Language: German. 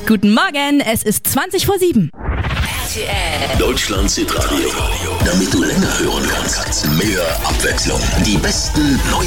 Guten Morgen, es ist 7:20. Deutschlands Hitradio. Damit du länger hören kannst. Mehr Abwechslung. Die besten neuen